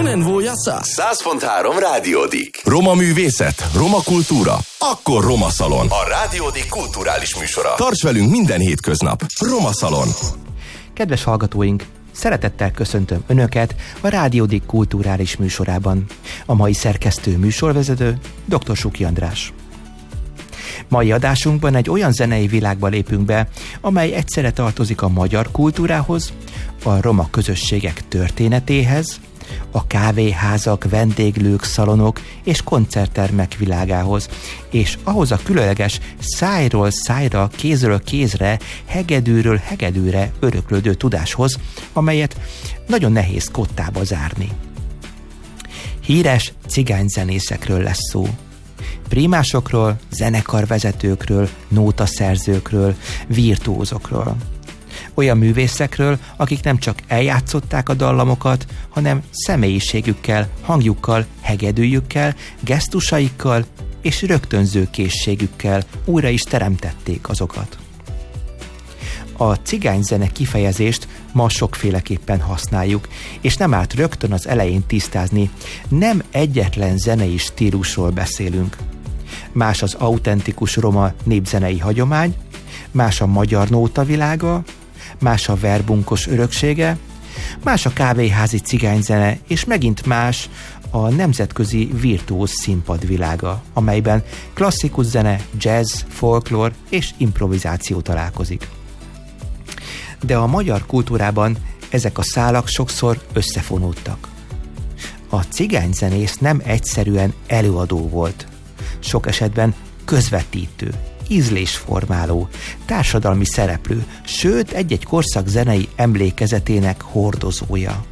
Unen vójassa. 100.3 Rádiódik. Roma művészet, roma kultúra, akkor Roma Szalon. A Rádiódik kulturális műsora. Tarts velünk minden hétköznap. Roma Szalon. Kedves hallgatóink, szeretettel köszöntöm Önöket a Rádiódik kulturális műsorában. A mai szerkesztő műsorvezető dr. Suki András. Mai adásunkban egy olyan zenei világba lépünk be, amely egyszerre tartozik a magyar kultúrához, a roma közösségek történetéhez, a kávéházak, vendéglők, szalonok és koncerttermek világához, és ahhoz a különleges szájról szájra, kézről kézre, hegedűről hegedűre öröklődő tudáshoz, amelyet nagyon nehéz kottába zárni. Híres cigányzenészekről lesz szó. Prímásokról, zenekarvezetőkről, nótaszerzőkről, virtuózokról. Olyan művészekről, akik nem csak eljátszották a dallamokat, hanem személyiségükkel, hangjukkal, hegedűjükkel, gesztusaikkal és rögtönző készségükkel újra is teremtették azokat. A cigányzene kifejezést ma sokféleképpen használjuk, és nem árt rögtön az elején tisztázni, nem egyetlen zenei stílusról beszélünk. Más az autentikus roma népzenei hagyomány, más a magyar nótavilága, más a verbunkos öröksége, más a kávéházi cigányzene, és megint más a nemzetközi virtuóz színpadvilága, amelyben klasszikus zene, jazz, folklór és improvizáció találkozik. De a magyar kultúrában ezek a szálak sokszor összefonódtak. A cigányzenész nem egyszerűen előadó volt, sok esetben közvetítő, ízlésformáló, társadalmi szereplő, sőt egy-egy korszak zenei emlékezetének hordozója.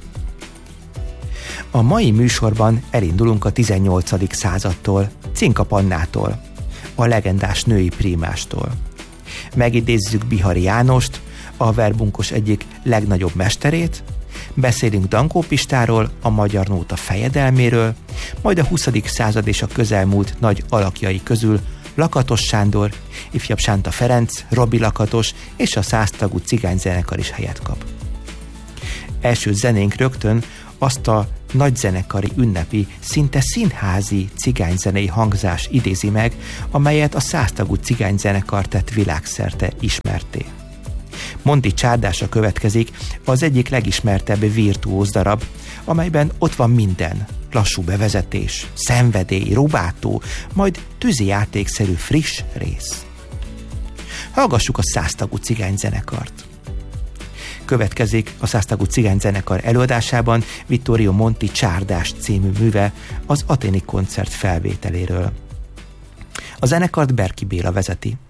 A mai műsorban elindulunk a 18. századtól, Cinka Pannától, a legendás női prímástól. Megidézzük Bihari Jánost, a verbunkos egyik legnagyobb mesterét, beszélünk Dankó Pistáról, a magyar nóta fejedelméről, majd a 20. század és a közelmúlt nagy alakjai közül Lakatos Sándor, ifjabb Sánta Ferenc, Robi Lakatos és a 100 tagú cigányzenekar is helyet kap. Első zenénk rögtön azt a nagyzenekari ünnepi, szinte színházi cigányzenei hangzás idézi meg, amelyet a 100 tagú cigányzenekar tett világszerte ismerté. Monti csárdása következik, az egyik legismertebb virtuóz darab, amelyben ott van minden, lassú bevezetés, szenvedély, rubátó, majd tűzijátékszerű friss rész. Hallgassuk a 100 tagú cigányzenekart. Következik a 100 tagú cigányzenekar előadásában Vittorio Monti Csárdás című műve az athéni koncert felvételéről. A zenekart Berki Béla vezeti.